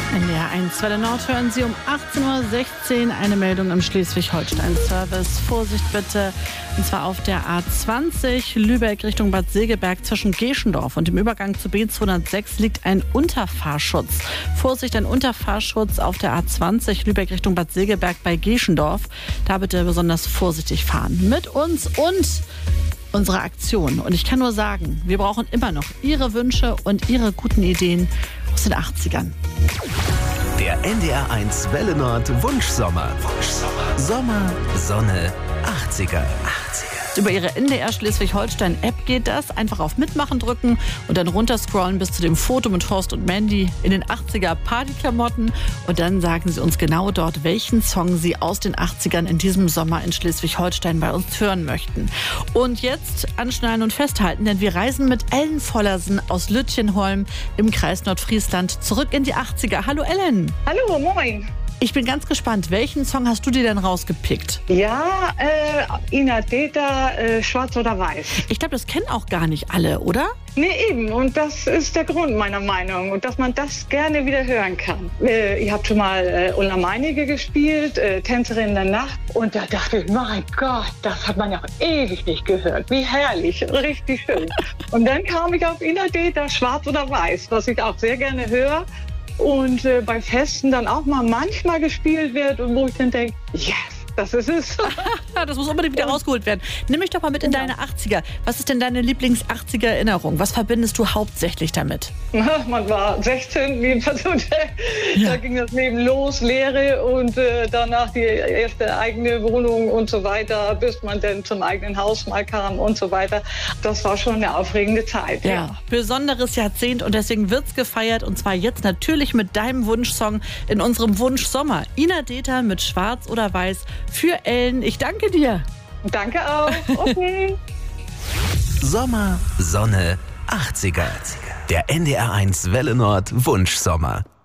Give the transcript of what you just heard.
NDR 1 Welle Nord hören Sie um 18.16 Uhr eine Meldung im Schleswig-Holstein-Service. Vorsicht bitte, und zwar auf der A20 Lübeck Richtung Bad Segeberg zwischen Geschendorf und dem Übergang zu B206 liegt ein Unterfahrschutz. Vorsicht, ein Unterfahrschutz auf der A20 Lübeck Richtung Bad Segeberg bei Geschendorf. Da bitte besonders vorsichtig fahren. Mit uns und unsere Aktion. Und ich kann nur sagen, wir brauchen immer noch Ihre Wünsche und Ihre guten Ideen aus den 80ern. Der NDR 1 Welle Nord Wunschsommer. Sommer, Sonne, 80er. Über Ihre NDR Schleswig-Holstein-App geht das. Einfach auf Mitmachen drücken und dann runterscrollen bis zu dem Foto mit Horst und Mandy in den 80er Partyklamotten. Und dann sagen Sie uns genau dort, welchen Song Sie aus den 80ern in diesem Sommer in Schleswig-Holstein bei uns hören möchten. Und jetzt anschnallen und festhalten, denn wir reisen mit Ellen Vollersen aus Lütjenholm im Kreis Nordfriesland zurück in die 80er. Hallo Ellen. Hallo, moin. Ich bin ganz gespannt. Welchen Song hast du dir denn rausgepickt? Ja, Ina Deta, Schwarz oder Weiß. Ich glaube, das kennen auch gar nicht alle, oder? Nee, eben. Und das ist der Grund meiner Meinung. Und dass man das gerne wieder hören kann. Ihr habt schon mal Ulla Meinecke gespielt, Tänzerin der Nacht. Und da dachte ich, mein Gott, das hat man ja auch ewig nicht gehört. Wie herrlich, richtig schön. Und dann kam ich auf Ina Deta, Schwarz oder Weiß, was ich auch sehr gerne höre. Und bei Festen dann auch mal manchmal gespielt wird und wo ich dann denke, yes, das ist es. Das muss unbedingt wieder rausgeholt werden. Nimm mich doch mal mit in deine 80er. Was ist denn deine Lieblings-80er-Erinnerung? Was verbindest du hauptsächlich damit? Man war 16, wie da ging das Leben los, Lehre und danach die erste eigene Wohnung und so weiter, bis man dann zum eigenen Haus mal kam und so weiter. Das war schon eine aufregende Zeit. Ja. Besonderes Jahrzehnt und deswegen wird's gefeiert und zwar jetzt natürlich mit deinem Wunschsong in unserem Wunschsommer. Ina Deta mit Schwarz oder Weiß für Ellen. Ich danke dir. Danke auch. Okay. Sommer, Sonne, 80er. Der NDR 1 Welle Nord Wunschsommer.